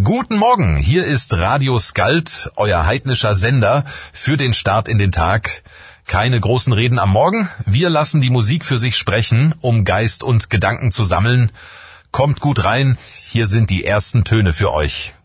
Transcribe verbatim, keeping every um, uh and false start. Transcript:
Guten Morgen, hier ist Radio Skald, euer heidnischer Sender für den Start in den Tag. Keine großen Reden am Morgen, wir lassen die Musik für sich sprechen, um Geist und Gedanken zu sammeln. Kommt gut rein, hier sind die ersten Töne für euch.